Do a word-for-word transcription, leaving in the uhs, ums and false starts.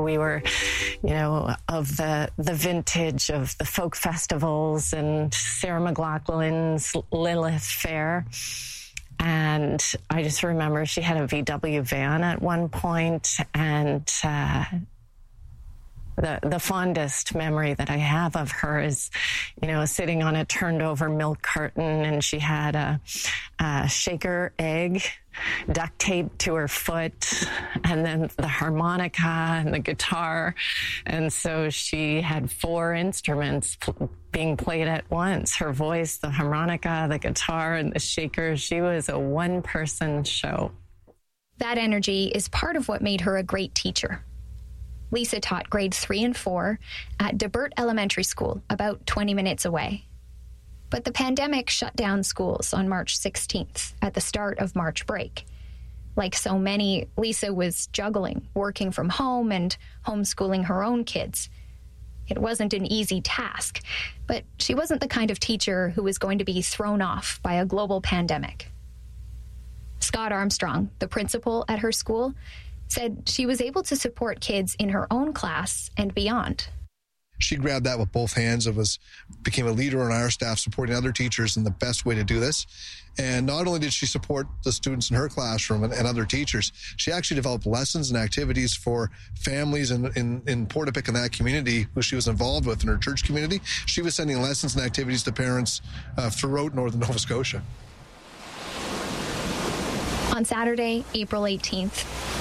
we were, you know, of the, the vintage of the folk festivals and Sarah McLachlan's Lilith Fair. And I just remember she had a V W van at one point, and uh, the the fondest memory that I have of her is, you know, sitting on a turned over milk carton, and she had a, a shaker egg duct taped to her foot, and then the harmonica and the guitar. And so she had four instruments pl- being played at once: her voice, the harmonica, the guitar, and the shaker. She was a one-person show. That energy is part of what made her a great teacher. Lisa taught grades three and four at DeBert Elementary School, about twenty minutes away. But the pandemic shut down schools on March sixteenth, at the start of March break. Like so many, Lisa was juggling, working from home and homeschooling her own kids. It wasn't an easy task, but she wasn't the kind of teacher who was going to be thrown off by a global pandemic. Scott Armstrong, the principal at her school, said she was able to support kids in her own class and beyond. She grabbed that with both hands and was became a leader on our staff, supporting other teachers in the best way to do this. And not only did she support the students in her classroom and, and other teachers, she actually developed lessons and activities for families in, in, in Portapique and that community who she was involved with in her church community. She was sending lessons and activities to parents uh, throughout northern Nova Scotia. On Saturday, April eighteenth,